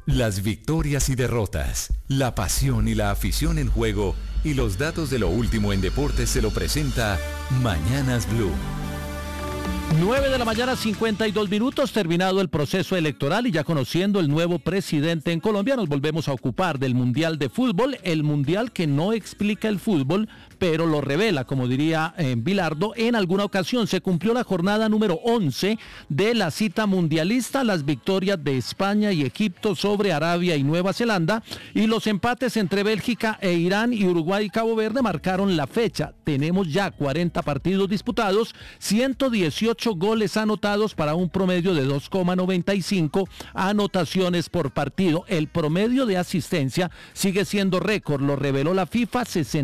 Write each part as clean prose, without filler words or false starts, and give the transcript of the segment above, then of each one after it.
Las victorias y derrotas, la pasión y la afición en juego y los datos de lo último en deportes se lo presenta Mañanas Blue. 9 de la mañana, 52 minutos, terminado el proceso electoral y ya conociendo el nuevo presidente en Colombia, nos volvemos a ocupar del Mundial de Fútbol, el Mundial que no explica el fútbol, pero lo revela, como diría Bilardo. En alguna ocasión se cumplió la jornada número 11 de la cita mundialista, las victorias de España y Egipto sobre Arabia y Nueva Zelanda, y los empates entre Bélgica e Irán y Uruguay y Cabo Verde marcaron la fecha. Tenemos ya 40 partidos disputados, 118 goles anotados para un promedio de 2,95 anotaciones por partido. El promedio de asistencia sigue siendo récord, lo reveló la FIFA,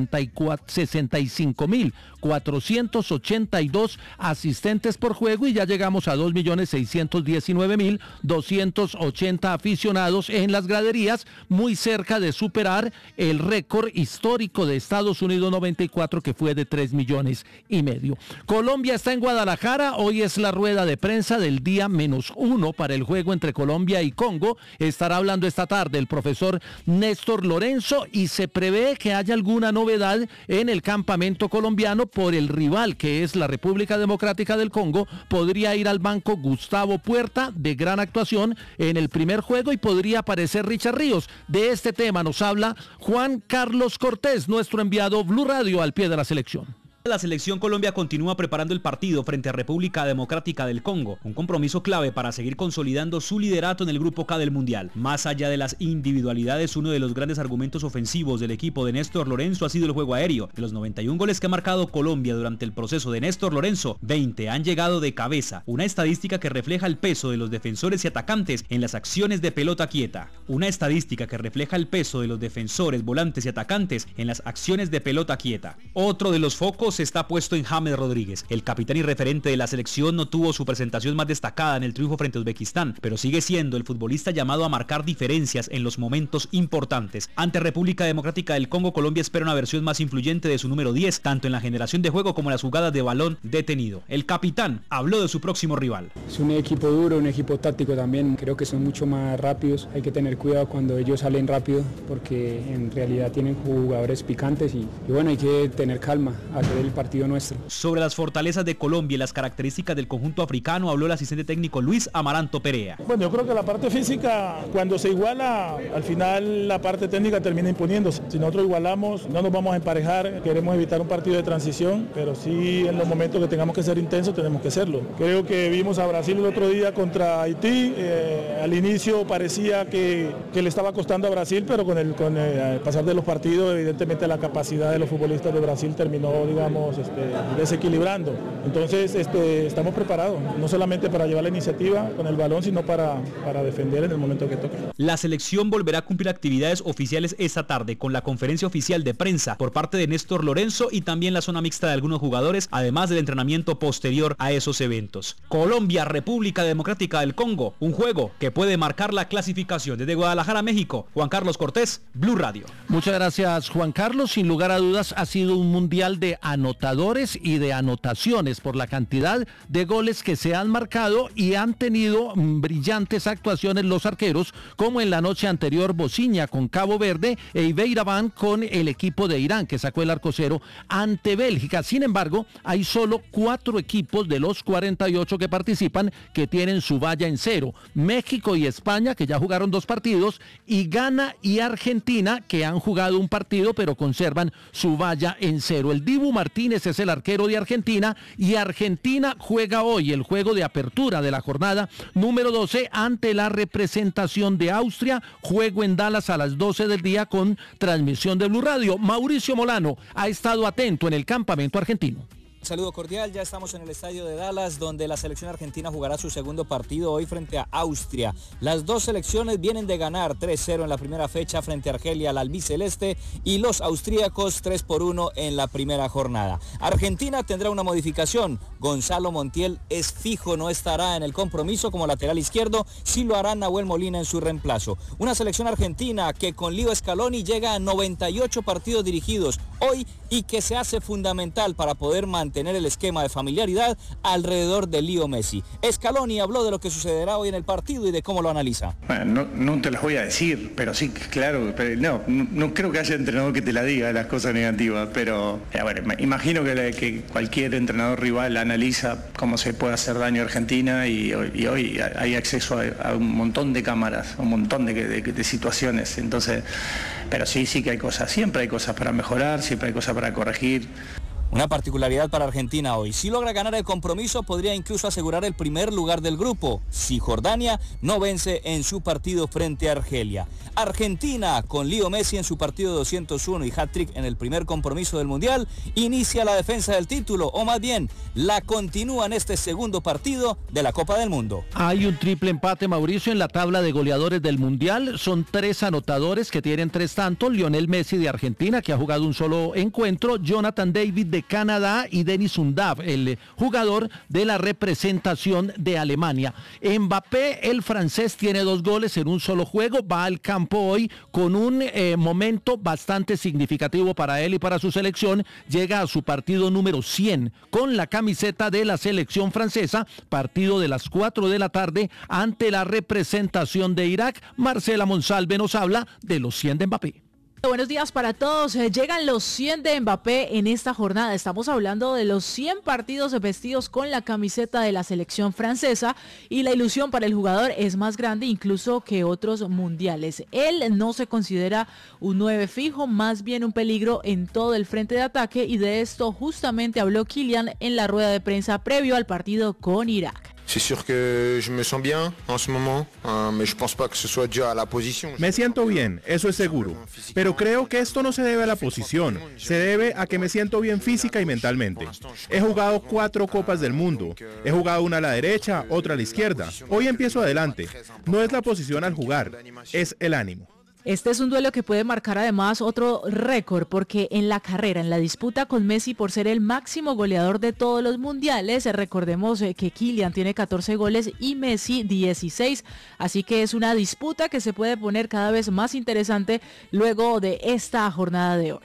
65.482 asistentes por juego y ya llegamos a 2.619.280 aficionados en las graderías, muy cerca de superar el récord histórico de Estados Unidos 94 que fue de 3,5 millones. Colombia está en Guadalajara. Hoy es la rueda de prensa del día -1 para el juego entre Colombia y Congo. Estará hablando esta tarde el profesor Néstor Lorenzo y se prevé que haya alguna novedad en el campamento colombiano por el rival que es la República Democrática del Congo. Podría ir al banco Gustavo Puerta, de gran actuación en el primer juego, y podría aparecer Richard Ríos. De este tema nos habla Juan Carlos Cortés, nuestro enviado Blue Radio al pie de la selección. La selección Colombia continúa preparando el partido frente a República Democrática del Congo, un compromiso clave para seguir consolidando su liderato en el Grupo K del Mundial. Más allá de las individualidades, uno de los grandes argumentos ofensivos del equipo de Néstor Lorenzo ha sido el juego aéreo. De los 91 goles que ha marcado Colombia durante el proceso de Néstor Lorenzo, 20 han llegado de cabeza, una estadística que refleja el peso de los defensores y atacantes en las acciones de pelota quieta. Una estadística que refleja el peso de los defensores, volantes y atacantes en las acciones de pelota quieta. Otro de los focos está puesto en James Rodríguez. El capitán y referente de la selección no tuvo su presentación más destacada en el triunfo frente a Uzbekistán, pero sigue siendo el futbolista llamado a marcar diferencias en los momentos importantes. Ante República Democrática del Congo, Colombia espera una versión más influyente de su número 10, tanto en la generación de juego como en las jugadas de balón detenido. El capitán habló de su próximo rival. Es un equipo duro, un equipo táctico también, creo que son mucho más rápidos, hay que tener cuidado cuando ellos salen rápido, porque en realidad tienen jugadores picantes y bueno, hay que tener calma, hacer el partido nuestro. Sobre las fortalezas de Colombia y las características del conjunto africano habló el asistente técnico Luis Amaranto Perea. Bueno, yo creo que la parte física, cuando se iguala, al final la parte técnica termina imponiéndose. Si nosotros igualamos, no nos vamos a emparejar, queremos evitar un partido de transición, pero sí en los momentos que tengamos que ser intensos tenemos que serlo. Creo que vimos a Brasil el otro día contra Haití, al inicio parecía que le estaba costando a Brasil, pero con el pasar de los partidos, evidentemente la capacidad de los futbolistas de Brasil terminó, digamos, desequilibrando. Entonces estamos preparados, no solamente para llevar la iniciativa con el balón, sino para defender en el momento que toque. La selección volverá a cumplir actividades oficiales esta tarde con la conferencia oficial de prensa por parte de Néstor Lorenzo y también la zona mixta de algunos jugadores, además del entrenamiento posterior a esos eventos. Colombia, República Democrática del Congo, un juego que puede marcar la clasificación. Desde Guadalajara, México, Juan Carlos Cortés, Blue Radio. Muchas gracias, Juan Carlos. Sin lugar a dudas ha sido un mundial de anotadores y de anotaciones por la cantidad de goles que se han marcado, y han tenido brillantes actuaciones los arqueros, como en la noche anterior Bociña con Cabo Verde e Ibeiraban con el equipo de Irán, que sacó el arco cero ante Bélgica. Sin embargo, hay solo 4 equipos de los 48 que participan que tienen su valla en cero: México y España, que ya jugaron 2 partidos, y Ghana y Argentina, que han jugado un partido pero conservan su valla en cero. El Dibu Martínez es el arquero de Argentina, y Argentina juega hoy el juego de apertura de la jornada número 12 ante la representación de Austria. Juego en Dallas a las 12 del día con transmisión de Blue Radio. Mauricio Molano ha estado atento en el campamento argentino. Saludo cordial, ya estamos en el estadio de Dallas, donde la selección argentina jugará su segundo partido hoy frente a Austria. Las dos selecciones vienen de ganar 3-0 en la primera fecha frente a Argelia, al albiceleste, y los austríacos 3-1 en la primera jornada. Argentina tendrá una modificación. Gonzalo Montiel es fijo, no estará en el compromiso como lateral izquierdo, sí lo hará Nahuel Molina en su reemplazo. Una selección argentina que con Leo Scaloni llega a 98 partidos dirigidos. Hoy y que se hace fundamental para poder mantener el esquema de familiaridad alrededor de Leo Messi. Scaloni habló de lo que sucederá hoy en el partido y de cómo lo analiza. Bueno, no te las voy a decir, pero sí, claro, pero no creo que haya entrenador que te la diga las cosas negativas, pero bueno, imagino que cualquier entrenador rival analiza cómo se puede hacer daño a Argentina y hoy hay acceso a un montón de cámaras, un montón de situaciones, entonces, pero sí que hay cosas, siempre hay cosas para mejorar, siempre hay cosas para corregir. Una particularidad para Argentina hoy: si logra ganar el compromiso, podría incluso asegurar el primer lugar del grupo, si Jordania no vence en su partido frente a Argelia. Argentina, con Leo Messi en su partido 201 y hat-trick en el primer compromiso del Mundial, inicia la defensa del título, o más bien, la continúa en este segundo partido de la Copa del Mundo. Hay un triple empate, Mauricio, en la tabla de goleadores del Mundial. Son 3 anotadores que tienen 3 tantos: Lionel Messi de Argentina, que ha jugado un solo encuentro; Jonathan David de Canadá; y Denis Undav, el jugador de la representación de Alemania. Mbappé, el francés, tiene 2 goles en un solo juego. Va al campo hoy con un momento bastante significativo para él y para su selección. Llega a su partido número 100 con la camiseta de la selección francesa. Partido de las 4 de la tarde ante la representación de Irak. Marcela Monsalve nos habla de los 100 de Mbappé. Buenos días para todos. Llegan los 100 de Mbappé en esta jornada. Estamos hablando de los 100 partidos vestidos con la camiseta de la selección francesa, y la ilusión para el jugador es más grande incluso que otros mundiales. Él no se considera un 9 fijo, más bien un peligro en todo el frente de ataque, y de esto justamente habló Kylian en la rueda de prensa previo al partido con Irak. C'est sûr que je me sens bien en ce moment, mais je pense pas que ce soit dû à la position. Me siento bien, eso es seguro, pero creo que esto no se debe a la posición, se debe a que me siento bien física y mentalmente. He jugado 4 Copas del Mundo, he jugado una a la derecha, otra a la izquierda. Hoy empiezo adelante. No es la posición al jugar, es el ánimo. Este es un duelo que puede marcar además otro récord, porque en la carrera, en la disputa con Messi por ser el máximo goleador de todos los mundiales, recordemos que Kylian tiene 14 goles y Messi 16, así que es una disputa que se puede poner cada vez más interesante luego de esta jornada de hoy.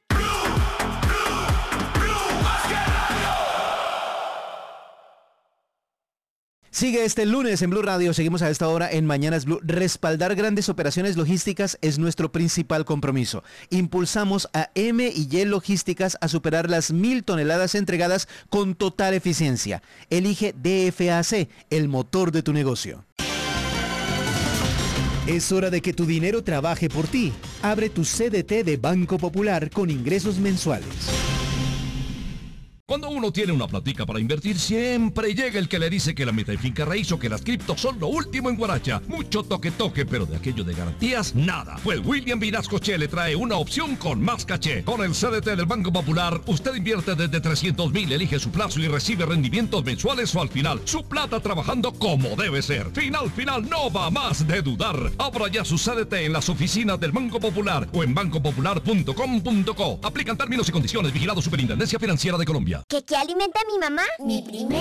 Sigue este lunes en Blue Radio. Seguimos a esta hora en Mañanas Blue. Respaldar grandes operaciones logísticas es nuestro principal compromiso. Impulsamos a M&Y Logísticas a superar las 1,000 toneladas entregadas con total eficiencia. Elige DFAC, el motor de tu negocio. Es hora de que tu dinero trabaje por ti. Abre tu CDT de Banco Popular con ingresos mensuales. Cuando uno tiene una platica para invertir, siempre llega el que le dice que la meta de finca raíz o que las criptos son lo último en Guaracha. Mucho toque, pero de aquello de garantías, nada. Pues William Vinasco Che le trae una opción con más caché. Con el CDT del Banco Popular, usted invierte desde 300,000, elige su plazo y recibe rendimientos mensuales o al final. Su plata trabajando como debe ser. Final, no va más de dudar. Abra ya su CDT en las oficinas del Banco Popular o en bancopopular.com.co. Aplican términos y condiciones. Vigilado Superintendencia Financiera de Colombia. ¿Qué alimenta a mi mamá? Mi primer